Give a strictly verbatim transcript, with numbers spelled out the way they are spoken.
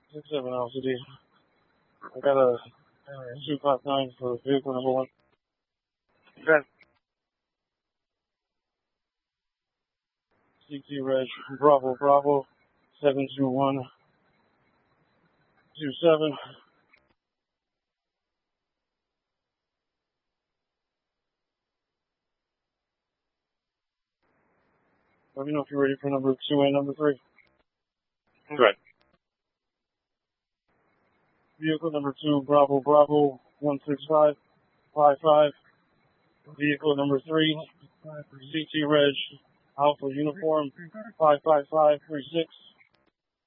six seven L C D. I got a two five nine for vehicle number one. Okay. C T Reg Bravo Bravo seven two one two seven. Let me know if you're ready for number two and number three. Right. Vehicle number two, Bravo Bravo one six five five five. Vehicle number three, C T Reg Alpha Uniform five five five three six.